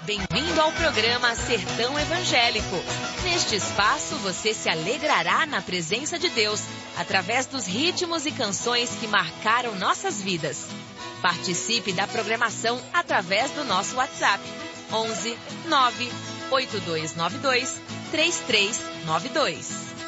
Bem-vindo ao programa Sertão Evangélico. Neste espaço você se alegrará na presença de Deus, através dos ritmos e canções que marcaram nossas vidas. Participe da programação através do nosso WhatsApp, 11 9 8292 3392.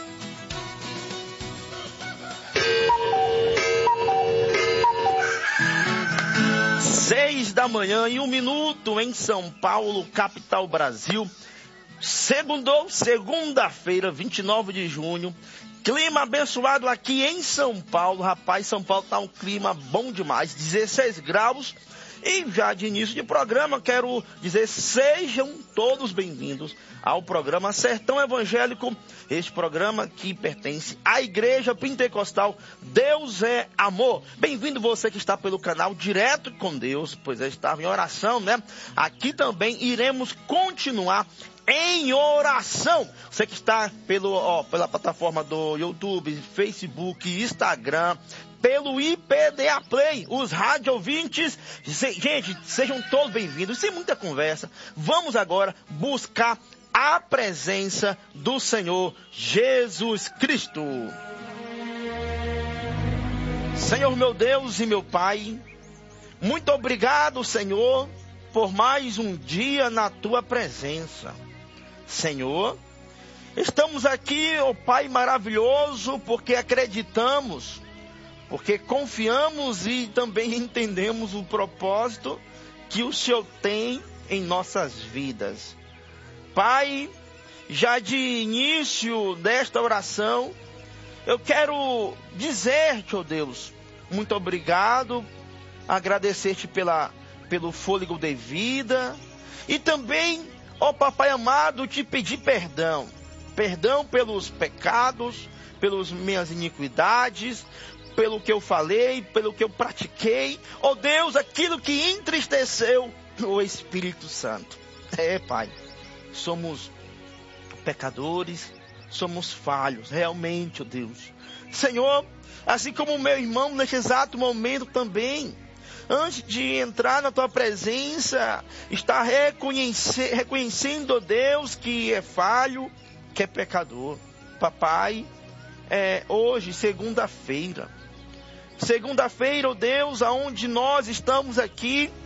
Seis da manhã e 1 minuto em São Paulo, capital Brasil. Segunda-feira, 29 de junho. Clima abençoado aqui em São Paulo. Rapaz, São Paulo tá um clima bom demais, 16 graus. E já de início de programa, quero dizer, sejam todos bem-vindos ao programa Sertão Evangélico. Este programa que pertence à Igreja Pentecostal Deus é Amor. Bem-vindo você que está pelo canal Direto com Deus, pois estava em oração, né? Aqui também iremos continuar em oração. Você que está pela plataforma do YouTube, Facebook, Instagram, pelo IPDA Play, os rádio ouvintes, gente, sejam todos bem-vindos. Sem muita conversa, vamos agora buscar a presença do Senhor Jesus Cristo. Senhor meu Deus e meu Pai, muito obrigado, Senhor, por mais um dia na Tua presença. Senhor, estamos aqui, ó Pai maravilhoso, porque acreditamos, porque confiamos e também entendemos o propósito que o Senhor tem em nossas vidas. Pai, já de início desta oração, eu quero dizer-te, ó Deus, muito obrigado, agradecer-te pelo fôlego de vida e também, ó Papai amado, te pedir perdão pelos pecados, pelas minhas iniquidades, pelo que eu falei, pelo que eu pratiquei, ó Deus, aquilo que entristeceu o Espírito Santo. Pai, somos pecadores, somos falhos, realmente, ó Deus. Senhor, assim como o meu irmão neste exato momento também, antes de entrar na Tua presença, está reconhecendo, ó Deus, que é falho, que é pecador. Papai, hoje, segunda-feira, ó Deus, aonde nós estamos aqui